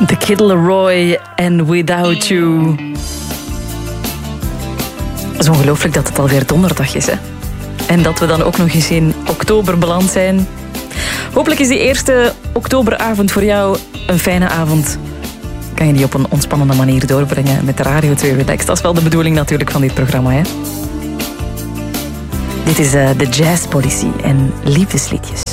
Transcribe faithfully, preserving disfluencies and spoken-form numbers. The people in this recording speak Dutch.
The Kid Laroi en Without You. Het is ongelooflijk dat het alweer donderdag is, hè? En dat we dan ook nog eens in oktober beland zijn. Hopelijk is die eerste oktoberavond voor jou een fijne avond. Kan je die op een ontspannende manier doorbrengen met de Radio twee Relax. Dat is wel de bedoeling natuurlijk van dit programma, hè? Dit is uh, de Jazz Policy en liefdesliedjes.